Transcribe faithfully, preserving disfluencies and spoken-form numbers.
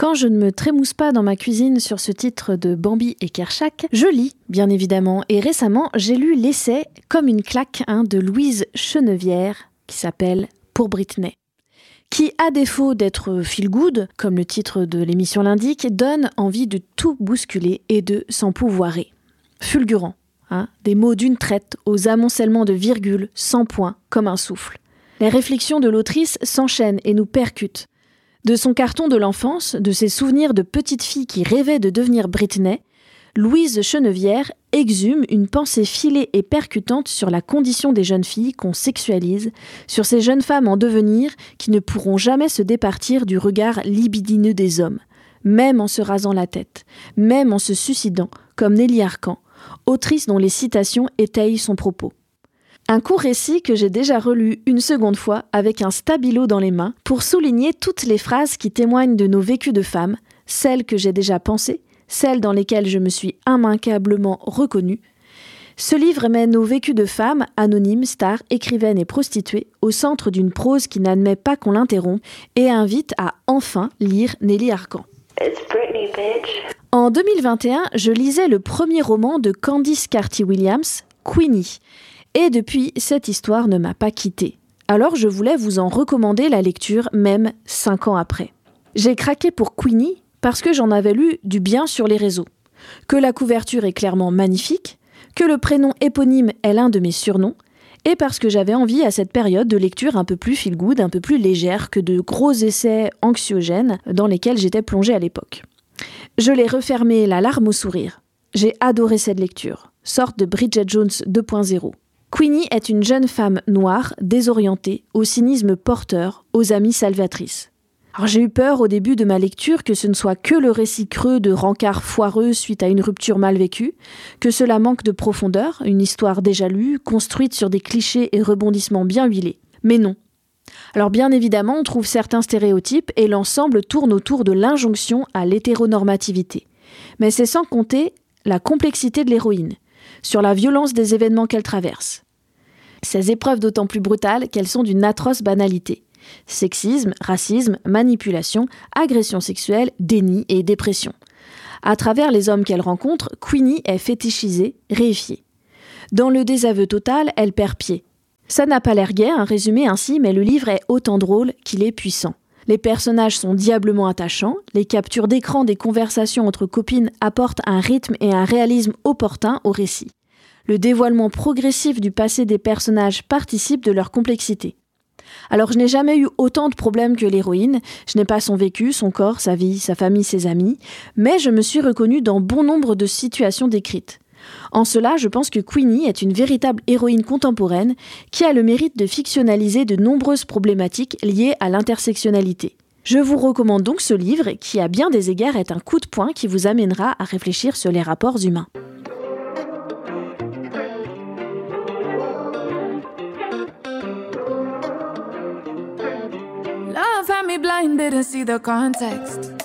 Quand je ne me trémousse pas dans ma cuisine sur ce titre de Bambi et Kershak, je lis, bien évidemment, et récemment, j'ai lu l'essai « Comme une claque hein, » de Louise Chenevière, qui s'appelle « Pour Britney », qui, à défaut d'être feel good, comme le titre de l'émission l'indique, donne envie de tout bousculer et de s'empouvoirer. Fulgurant, hein, des mots d'une traite aux amoncellements de virgules, sans point, comme un souffle. Les réflexions de l'autrice s'enchaînent et nous percutent. De son carton de l'enfance, de ses souvenirs de petite fille qui rêvait de devenir Britney, Louise Chenevière exhume une pensée filée et percutante sur la condition des jeunes filles qu'on sexualise, sur ces jeunes femmes en devenir qui ne pourront jamais se départir du regard libidineux des hommes, même en se rasant la tête, même en se suicidant, comme Nelly Arcan, autrice dont les citations étayent son propos. Un court récit que j'ai déjà relu une seconde fois avec un stabilo dans les mains pour souligner toutes les phrases qui témoignent de nos vécus de femmes, celles que j'ai déjà pensées, celles dans lesquelles je me suis immanquablement reconnue. Ce livre met nos vécus de femmes, anonymes, stars, écrivaines et prostituées, au centre d'une prose qui n'admet pas qu'on l'interrompe et invite à enfin lire Nelly Arcan. It's Britney, bitch. En deux mille vingt et un, je lisais le premier roman de Candice Carty-Williams, Queenie. Et depuis, cette histoire ne m'a pas quittée. Alors je voulais vous en recommander la lecture, même cinq ans après. J'ai craqué pour Queenie parce que j'en avais lu du bien sur les réseaux. Que la couverture est clairement magnifique, que le prénom éponyme est l'un de mes surnoms, et parce que j'avais envie à cette période de lecture un peu plus feel-good, un peu plus légère que de gros essais anxiogènes dans lesquels j'étais plongée à l'époque. Je l'ai refermée la larme au sourire. J'ai adoré cette lecture, sorte de Bridget Jones deux point zéro. Queenie est une jeune femme noire, désorientée, au cynisme porteur, aux amies salvatrices. Alors j'ai eu peur au début de ma lecture que ce ne soit que le récit creux de rencarts foireux suite à une rupture mal vécue, que cela manque de profondeur, une histoire déjà lue, construite sur des clichés et rebondissements bien huilés. Mais non. Alors bien évidemment, on trouve certains stéréotypes et l'ensemble tourne autour de l'injonction à l'hétéronormativité. Mais c'est sans compter la complexité de l'héroïne, sur la violence des événements qu'elle traverse. Ces épreuves d'autant plus brutales qu'elles sont d'une atroce banalité. Sexisme, racisme, manipulation, agression sexuelle, déni et dépression. À travers les hommes qu'elle rencontre, Queenie est fétichisée, réifiée. Dans le désaveu total, elle perd pied. Ça n'a pas l'air gai, un résumé ainsi, mais le livre est autant drôle qu'il est puissant. Les personnages sont diablement attachants, les captures d'écran des conversations entre copines apportent un rythme et un réalisme opportun au récit. Le dévoilement progressif du passé des personnages participe de leur complexité. Alors je n'ai jamais eu autant de problèmes que l'héroïne, je n'ai pas son vécu, son corps, sa vie, sa famille, ses amis, mais je me suis reconnue dans bon nombre de situations décrites. En cela, je pense que Queenie est une véritable héroïne contemporaine qui a le mérite de fictionnaliser de nombreuses problématiques liées à l'intersectionnalité. Je vous recommande donc ce livre qui, à bien des égards, est un coup de poing qui vous amènera à réfléchir sur les rapports humains. Love had me blind, didn't see the context.